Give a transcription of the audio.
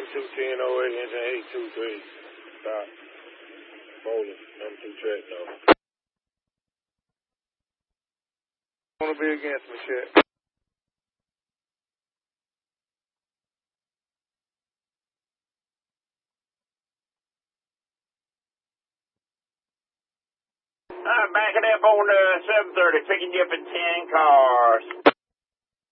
21008, engine 823. Stop. Bowling, number 2 track, no. Want to be against me, Chet? Backing up on 730, picking you up in 10 cars.